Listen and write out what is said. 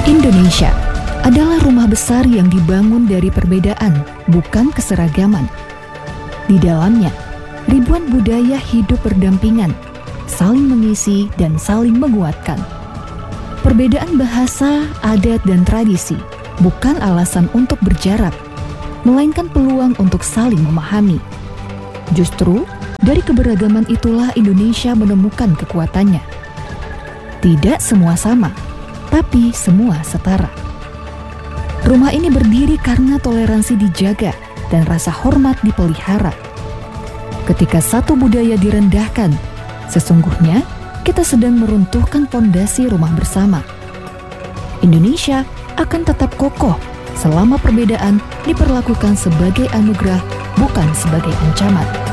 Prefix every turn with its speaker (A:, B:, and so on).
A: Indonesia adalah rumah besar yang dibangun dari perbedaan, bukan keseragaman. Di dalamnya, ribuan budaya hidup berdampingan, saling mengisi dan saling menguatkan. Perbedaan bahasa, adat, dan tradisi bukan alasan untuk berjarak, melainkan peluang untuk saling memahami. Justru, dari keberagaman itulah Indonesia menemukan kekuatannya. Tidak semua sama, tapi semua setara. Rumah ini berdiri karena toleransi dijaga dan rasa hormat dipelihara. Ketika satu budaya direndahkan, sesungguhnya kita sedang meruntuhkan fondasi rumah bersama. Indonesia akan tetap kokoh selama perbedaan diperlakukan sebagai anugerah, bukan sebagai ancaman.